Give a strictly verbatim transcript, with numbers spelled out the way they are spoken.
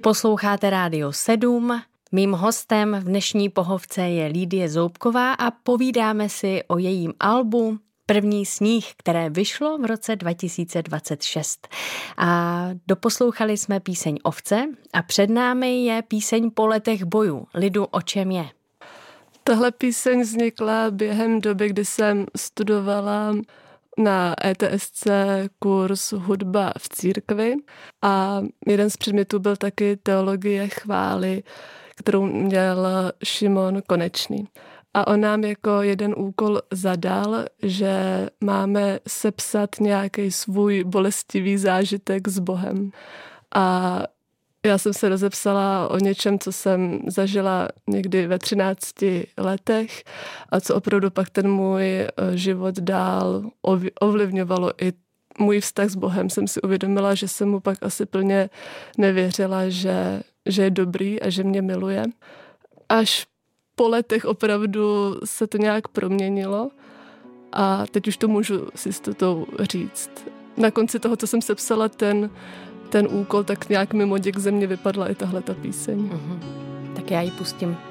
Posloucháte Rádio sedm. Mým hostem v dnešní pohovce je Lídie Zoubková a povídáme si o jejím albu První sníh, které vyšlo v roce dva tisíce dvacet šest. A doposlouchali jsme píseň Ovce a před námi je píseň Po letech bojů. Lidu, o čem je? Tahle píseň vznikla během doby, kdy jsem studovala na E T S C kurz hudba v církvi a jeden z předmětů byl taky teologie chvály, kterou měl Šimon Konečný. A on nám jako jeden úkol zadal, že máme sepsat nějaký svůj bolestivý zážitek s Bohem. A já jsem se rozepsala o něčem, co jsem zažila někdy ve třinácti letech a co opravdu pak ten můj život dál ovlivňovalo i můj vztah s Bohem. Jsem si uvědomila, že jsem mu pak asi plně nevěřila, že, že je dobrý a že mě miluje. Až po letech opravdu se to nějak proměnilo a teď už to můžu s jistotou říct. Na konci toho, co jsem sepsala ten, ten úkol, tak nějak mimo děk ze mě vypadla i tahle ta píseň. Mm-hmm. Tak já ji pustím.